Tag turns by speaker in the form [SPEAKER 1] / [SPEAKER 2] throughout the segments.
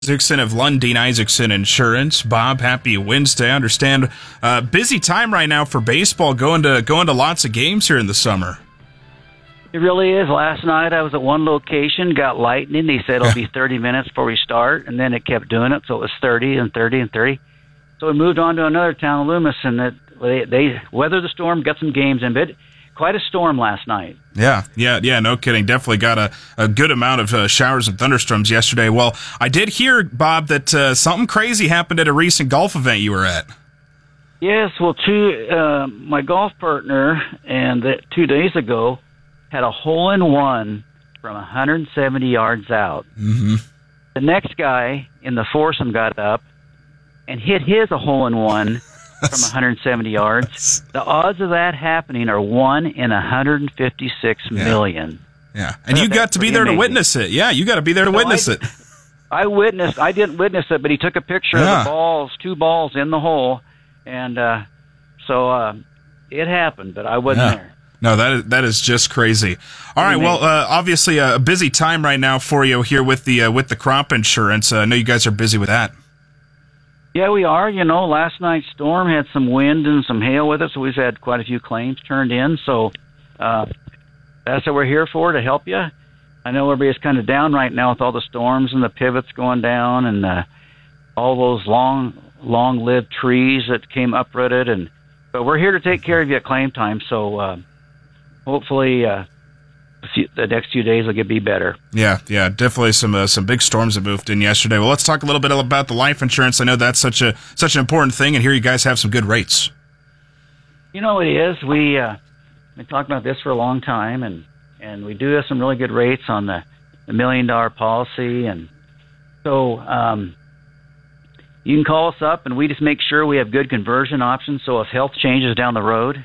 [SPEAKER 1] Isaacson of Lundin Isaacson Insurance. Bob, happy Wednesday. I understand busy time right now for baseball, going to lots of games here in the summer.
[SPEAKER 2] It really is. Last night I was at one location, got lightning. He said it'll be 30 minutes before we start, and then it kept doing it, so it was 30 and 30 and 30. So we moved on to another town, Loomis, and they weathered the storm, got some games in, but quite a storm last night.
[SPEAKER 1] Yeah, no kidding. Definitely got a good amount of showers and thunderstorms yesterday. Well, I did hear, Bob, that something crazy happened at a recent golf event you were at.
[SPEAKER 2] Yes, well, my golf partner, and 2 days ago, had a hole-in-one from 170 yards out.
[SPEAKER 1] Mm-hmm.
[SPEAKER 2] The next guy in the foursome got up and hit his a hole-in-one from 170 yards. The odds of that happening are 1 in 156 million.
[SPEAKER 1] Yeah, and you got to be there to witness it. Yeah, you got to be there to witness it.
[SPEAKER 2] I didn't witness it, but he took a picture of the balls, 2 balls in the hole, and so it happened, but I wasn't there.
[SPEAKER 1] No, that is just crazy. All right, well, obviously a busy time right now for you here with the crop insurance. I know you guys are busy with that.
[SPEAKER 2] Yeah, we are. Last night's storm had some wind and some hail with it, so we've had quite a few claims turned in. So that's what we're here for, to help you. I know everybody's kind of down right now with all the storms and the pivots going down and all those long-lived trees that came uprooted. But we're here to take care of you at claim time, so hopefully the next few days will be better. Yeah,
[SPEAKER 1] definitely some big storms that moved in yesterday. Well, let's talk a little bit about the life insurance. I know that's such an important thing, and here you guys have some good rates.
[SPEAKER 2] It is. We've been talking about this for a long time, and we do have some really good rates on the $1 million policy, and so you can call us up, and we just make sure we have good conversion options. So if health changes down the road,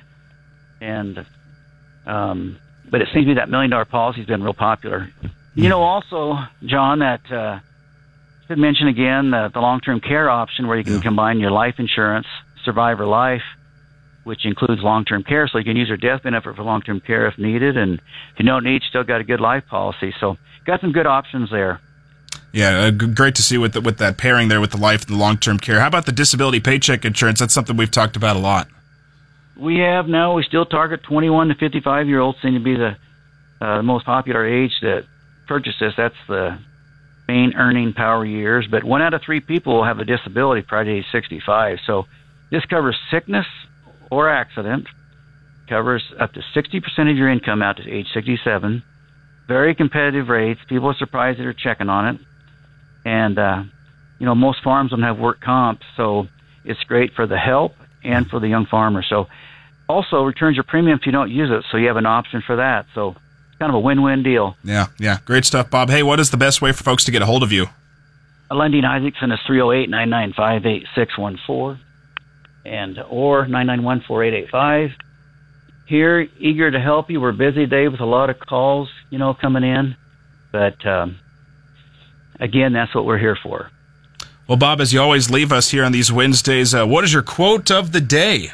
[SPEAKER 2] but it seems to me that $1 million policy has been real popular. Also, John, that should mention again the long-term care option, where you can combine your life insurance, Survivor Life, which includes long-term care, so you can use your death benefit for long-term care if needed, and if you don't need, you still got a good life policy. So got some good options there.
[SPEAKER 1] Yeah, great to see with that pairing there with the life and the long-term care. How about the disability paycheck insurance? That's something we've talked about a lot.
[SPEAKER 2] We still target 21 to 55-year-olds, seem to be the most popular age that purchase this. That's the main earning power years. But 1 out of 3 people will have a disability prior to age 65. So this covers sickness or accident, covers up to 60% of your income out to age 67. Very competitive rates. People are surprised that they're checking on it. And, most farms don't have work comp, so it's great for the help and for the young farmer. So also returns your premium if you don't use it, so you have an option for that. So it's kind of a win-win deal.
[SPEAKER 1] Yeah. Great stuff, Bob. Hey, what is the best way for folks to get a hold of you?
[SPEAKER 2] Lundin Isaacson is 308-995-8614 or 991-4885. Here, eager to help you. We're busy today with a lot of calls, coming in. But, again, that's what we're here for.
[SPEAKER 1] Well, Bob, as you always leave us here on these Wednesdays, what is your quote of the day?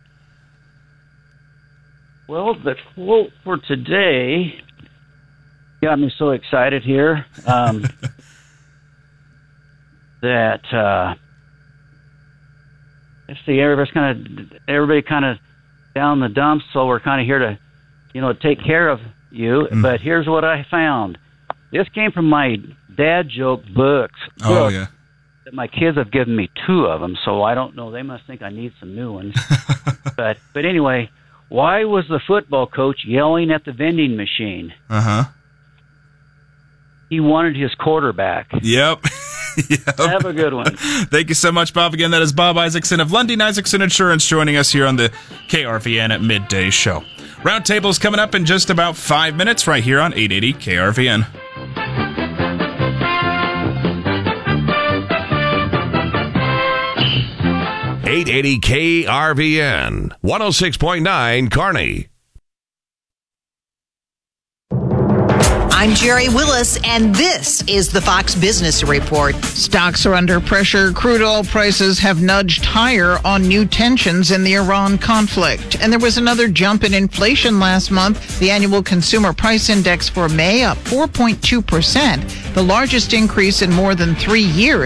[SPEAKER 2] Well, the quote for today got me so excited here that let's see, everybody kind of down the dumps, so we're kind of here to, take care of you. But here's what I found. This came from my dad joke books.
[SPEAKER 1] Oh, yeah.
[SPEAKER 2] My kids have given me 2 of them, so I don't know. They must think I need some new ones. But anyway, why was the football coach yelling at the vending machine? He wanted his quarterback.
[SPEAKER 1] Yep.
[SPEAKER 2] Have a good one.
[SPEAKER 1] Thank you so much, Bob. Again, that is Bob Isaacson of Lundin Isaacson Insurance joining us here on the KRVN at Midday Show. Roundtable's coming up in just about 5 minutes right here on 880 KRVN.
[SPEAKER 3] 880 KRVN, 106.9 Kearney.
[SPEAKER 4] I'm Jerry Willis, and this is the Fox Business Report.
[SPEAKER 5] Stocks are under pressure. Crude oil prices have nudged higher on new tensions in the Iran conflict. And there was another jump in inflation last month. The annual consumer price index for May up 4.2%, the largest increase in more than 3 years.